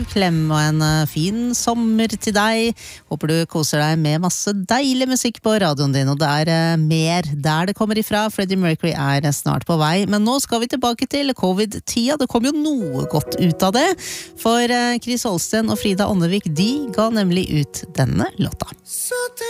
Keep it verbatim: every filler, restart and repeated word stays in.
Klem og en fin sommer til deg. Håper du koser deg med masse deilig musikk på radioen din, og det er mer der det kommer ifra. Freddie Mercury er snart på vei, men nå skal vi tilbake til covid-tida. Det kom jo noe godt ut av det, for Chris Holsten og Frida Åndevik, de ga nemlig ut denne låta.